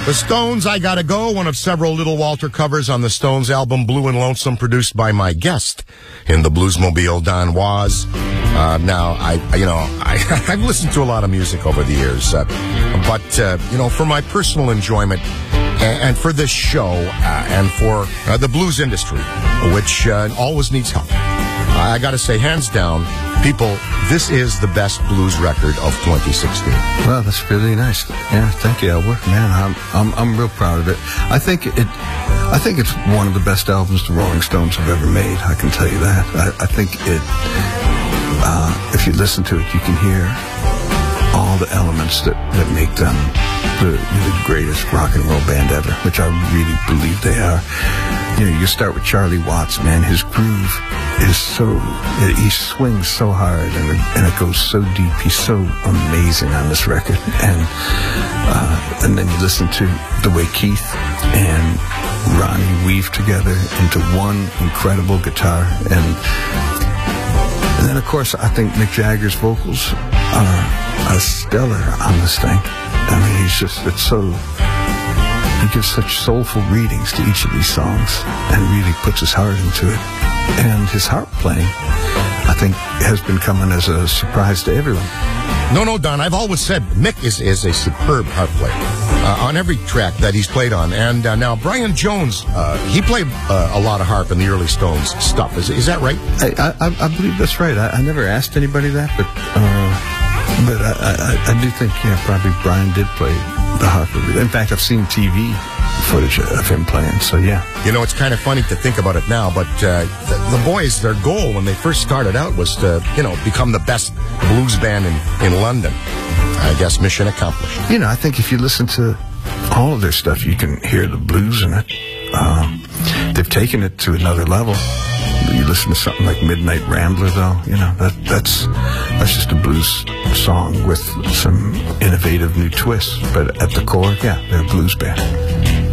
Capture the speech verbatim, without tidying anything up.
The Stones, I Gotta Go, one of several Little Walter covers on the Stones album Blue and Lonesome, produced by my guest in the Bluesmobile, Don Was. Uh, now, I, you know, I, I've listened to a lot of music over the years, uh, but, uh, you know, for my personal enjoyment and, and for this show uh, and for uh, the blues industry, which uh, always needs help, I gotta say, hands down, people, this is the best blues record of twenty sixteen. Well, that's really nice. Yeah, thank you, Albert. Man, I'm I'm I'm real proud of it. I think it I think it's one of the best albums the Rolling Stones have ever made. I can tell you that. I, I think it. Uh, if you listen to it, you can hear all the elements that that make them the, the greatest rock and roll band ever, which I really believe they are. You know, you start with Charlie Watts, man. His groove is so, he swings so hard, and it, and it goes so deep. He's so amazing on this record. And uh, and then you listen to the way Keith and Ronnie weave together into one incredible guitar. And, and then, of course, I think Mick Jagger's vocals are, are stellar on this thing. I mean, he's just, it's so... He gives such soulful readings to each of these songs and really puts his heart into it. And his harp playing, I think, has been coming as a surprise to everyone. No, no, Don, I've always said Mick is, is a superb harp player uh, on every track that he's played on. And uh, now, Brian Jones, uh, he played uh, a lot of harp in the early Stones stuff. Is, is that right? I, I, I believe that's right. I, I never asked anybody that, but uh, but I, I, I do think, yeah, probably Brian did play the harp. In fact, I've seen T V footage of him playing, so yeah. You know, it's kind of funny to think about it now, but uh, the, the boys, their goal when they first started out was to, you know, become the best blues band in, in London. I guess mission accomplished. You know, I think if you listen to all of their stuff, you can hear the blues in it. Um, they've taken it to another level. You listen to something like Midnight Rambler, though, you know, that that's that's just a blues song with some innovative new twists. But at the core, yeah, they're a blues band.